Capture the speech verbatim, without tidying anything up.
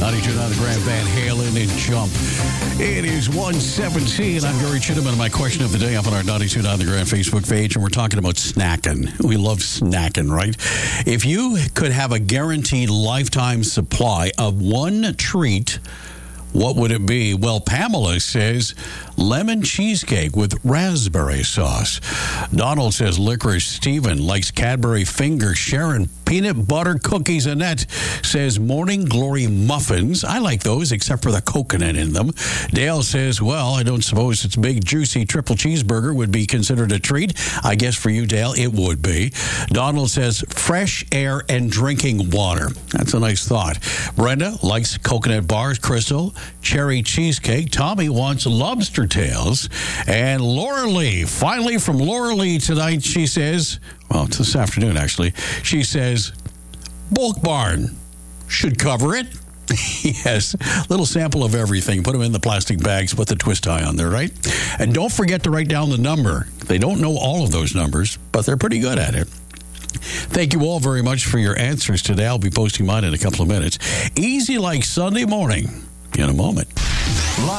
ninety-two point nine The Grand Van Halen and Jump. It is one seventeen. I'm Gary Chittiman. My question of the day up on our ninety-two point nine The Grand Facebook page, and we're talking about snacking. We love snacking, right? If you could have a guaranteed lifetime supply of one treat, what would it be? Well, Pamela says lemon cheesecake with raspberry sauce. Donald says licorice. Stephen likes Cadbury fingers. Sharon, peanut butter cookies. Annette says morning glory muffins. I like those, except for the coconut in them. Dale says, well, I don't suppose it's big, juicy triple cheeseburger would be considered a treat. I guess for you, Dale, it would be. Donald says fresh air and drinking water. That's a nice thought. Brenda likes coconut bars. Crystal, cherry cheesecake. Tommy wants lobster tails. And Laura Lee, finally from Laura Lee tonight, she says, well, it's this afternoon, actually. She says, Bulk Barn should cover it. Yes, little sample of everything. Put them in the plastic bags, put the twist tie on there, right? And don't forget to write down the number. They don't know all of those numbers, but they're pretty good at it. Thank you all very much for your answers today. I'll be posting mine in a couple of minutes. Easy like Sunday morning in a moment.